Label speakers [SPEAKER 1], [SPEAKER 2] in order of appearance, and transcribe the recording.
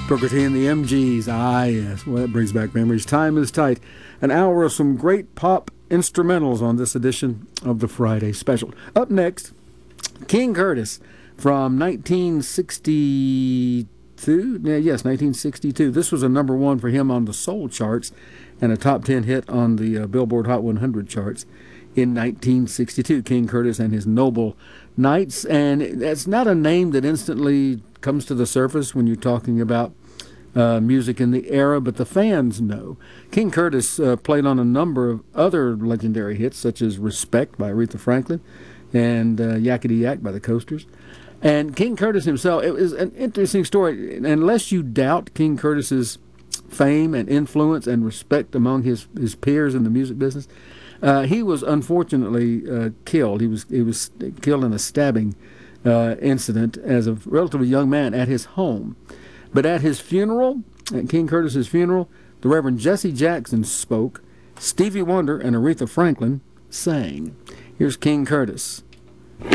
[SPEAKER 1] Booker T and the MGs. Ah, yes. Well, that brings back memories. Time is tight. An hour of some great pop instrumentals on this edition of the Friday Special. Up next, King Curtis from 1962. Yes, 1962. This was a number one for him on the soul charts and a top 10 hit on the Billboard Hot 100 charts in 1962. King Curtis and his Noble Knights. And that's not a name that instantly comes to the surface when you're talking about music in the era, but the fans know. King Curtis played on a number of other legendary hits, such as Respect by Aretha Franklin and Yakety Yak by the Coasters. And King Curtis himself, it was an interesting story. Unless you doubt King Curtis's fame and influence and respect among his peers in the music business, he was unfortunately killed. He was killed in a stabbing incident as a relatively young man at his home. But at his funeral, at King Curtis's funeral, the Reverend Jesse Jackson spoke, Stevie Wonder and Aretha Franklin sang. Here's King Curtis